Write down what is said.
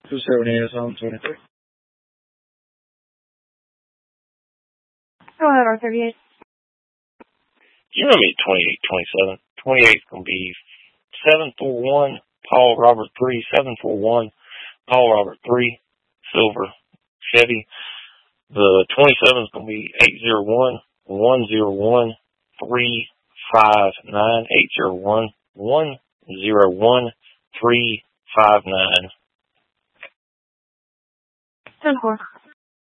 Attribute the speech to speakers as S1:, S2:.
S1: 278 on 23.
S2: Go ahead, R38.
S3: You remember 2827. 28 is going to be 741 Paul Robert 3, 741 Paul Robert 3, silver Chevy. The 27 is going to be 801 101 359, 801 101 359.
S2: 10-4.